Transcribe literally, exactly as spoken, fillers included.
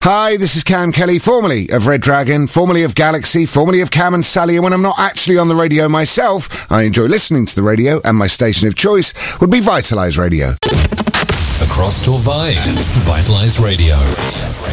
Hi, this is Cam Kelly, formerly of Red Dragon, formerly of Galaxy, formerly of Cam and Sally, and when I'm not actually on the radio myself, I enjoy listening to the radio, and my station of choice would be Vitalise Radio. Across Torvine, Vitalise Radio.